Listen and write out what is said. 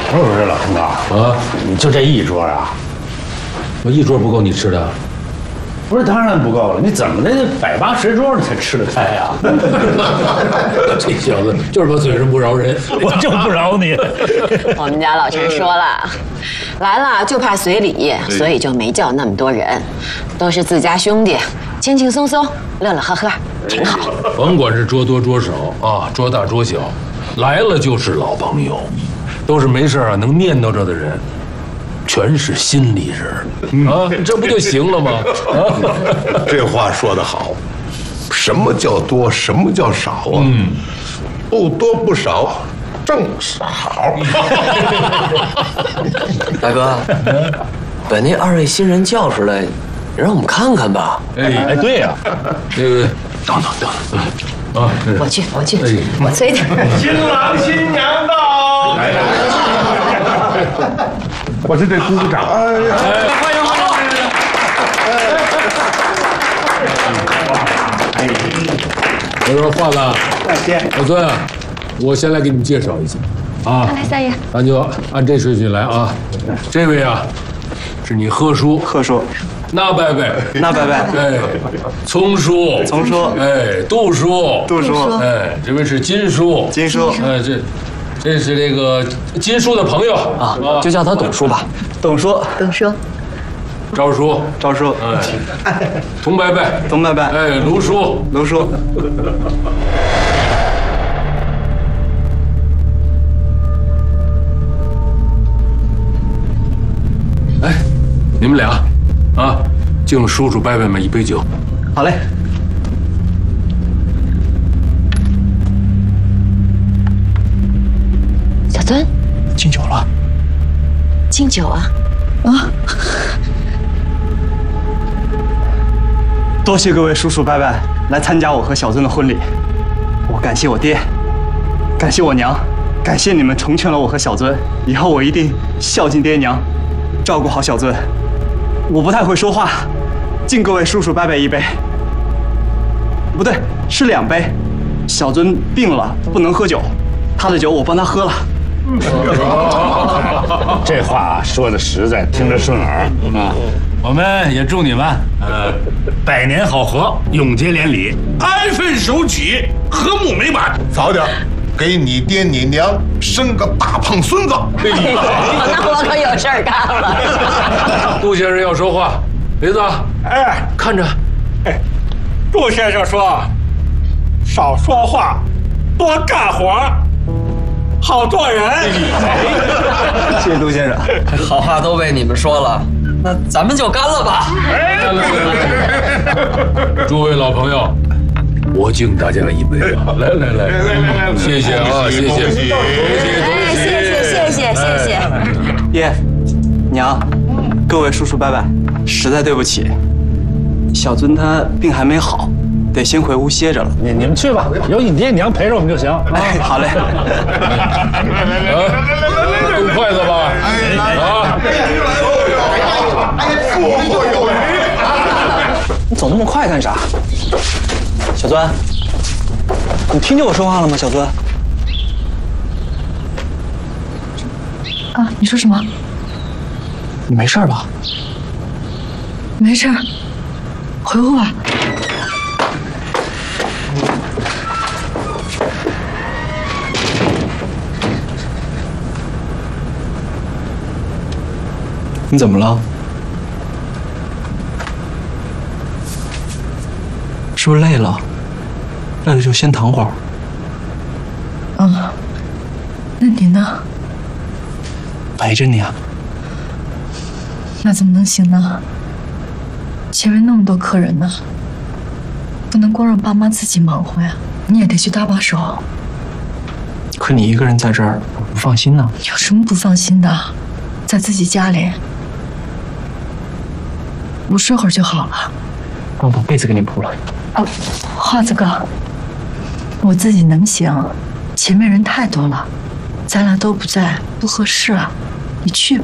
不是老陈哥啊，你就这一桌啊？ 我一桌不够你吃的？ 不是，当然不够了。你怎么的180桌你才吃得开呀？ 这小子就是把嘴上不饶人， 我就不饶你。 我们家老陈说了，来了就怕随礼，所以就没叫那么多人，都是自家兄弟，轻轻松松，乐乐呵呵，挺好。 甭管是桌多桌少啊，桌大桌小，来了就是老朋友，都是没事啊能念叨着的人。全是心里人啊，这不就行了吗？啊， 这话说得好，什么叫多，什么叫少啊？不多不少，正是好。 大哥，把那2位新人叫出来，让我们看看吧。 哎，对呀， 那个等啊， 我去，我催他。 新郎新娘到！来，我是这鼓掌。欢迎！ 我说华子，老孙，我先来给你们介绍一下啊。 来，三爷， 咱就按这顺序来啊。这位啊，是你贺叔，那伯伯，哎，聪叔，哎，杜叔，哎，这位是金叔，哎，这是这个金叔的朋友啊，就叫他董叔吧。 董叔， 赵叔，哎，童伯伯，哎，卢叔，哎，你们俩啊，敬叔叔伯伯们一杯酒。 好嘞。 小尊， 敬酒了。 敬酒啊！ 多谢各位叔叔伯伯来参加我和小尊的婚礼，我感谢我爹，感谢我娘，感谢你们成全了我和小尊，以后我一定孝敬爹娘，照顾好小尊。我不太会说话，敬各位叔叔伯伯一杯。不对，是2杯。小尊病了，不能喝酒，他的酒我帮他喝了。 这话说的实在，听着顺耳啊！我们也祝你们百年好合，永结连理， 安分守己，和睦美满。早点给你爹你娘生个大胖孙子。 那我可有事儿干了。 杜先生要说话，雷子， 哎， 看着。 哎，杜先生说，少说话，多干活，好做人。 谢谢杜先生， 好话都被你们说了，那咱们就干了吧。 诸位老朋友，我敬大家一杯啊！来，谢谢啊，谢谢， 谢谢。 爹，娘，各位叔叔伯伯，实在对不起，小尊他病还没好，得先回屋歇着了。 你们去吧，有你爹娘陪着我们就行。 哎，好嘞。 动筷子吧！啊！ 你走那么快干啥？小尊，你听见我说话了吗？小尊。 啊，你说什么？ 你没事吧？ 没事，回屋吧。 你怎么了？是不是累了？累了就先躺会儿。 那你呢？ 陪着你啊。 那怎么能行呢？前面那么多客人呢，不能光让爸妈自己忙活呀，你也得去搭把手。 可你一个人在这儿，我不放心呢。 有什么不放心的？在自己家里，我睡会儿就好了。 让我把被子给你铺了。 哦，华子哥，我自己能行，前面人太多了，咱俩都不在，不合适啊。你去吧。